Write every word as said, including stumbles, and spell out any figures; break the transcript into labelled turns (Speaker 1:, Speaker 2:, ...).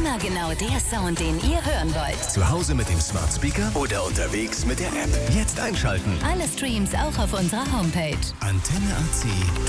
Speaker 1: Immer genau der Sound, den ihr hören wollt.
Speaker 2: Zu Hause mit dem Smart Speaker oder unterwegs mit der App. Jetzt einschalten.
Speaker 1: Alle Streams auch auf unserer Homepage.
Speaker 2: Antenne A C